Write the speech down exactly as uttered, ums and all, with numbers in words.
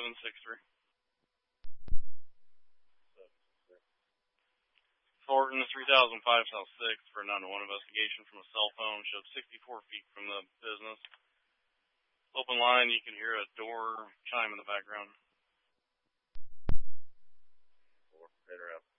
seven six three. Thornton, three thousand five South sixth for a nine one investigation from a cell phone. Showed sixty-four feet from the business. Open line, you can hear a door chime in the background. Four, right around.